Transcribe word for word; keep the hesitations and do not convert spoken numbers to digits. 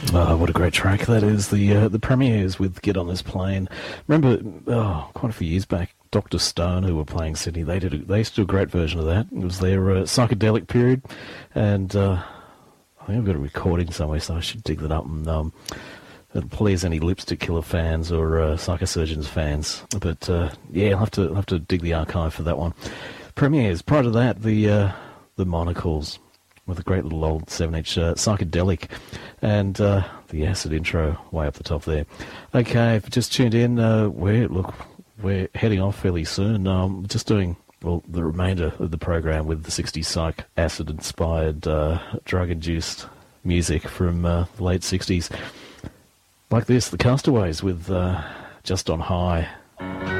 Oh, what a great track that is. The uh, the Premiers with Get On This Plane. Remember, oh, quite a few years back, Doctor Stone, who were playing Sydney, they did a, they used to do a great version of that. It was their uh, psychedelic period, and uh, I think I've got a recording somewhere, so I should dig that up and um, it'll please any Lipstick Killer fans or uh, Psychosurgeons fans. But uh, yeah, I'll have to I'll have to dig the archive for that one. Premiers. Prior to that, the uh, the Monocles with a great little old seven-inch uh, psychedelic, and uh, the acid intro way up the top there. Okay, if you just tuned in, uh, we're look we're heading off fairly soon. Um, just doing well the remainder of the program with the sixties psych acid-inspired, uh, drug-induced music from uh, the late sixties, like this, the Castaways with uh, Just On High.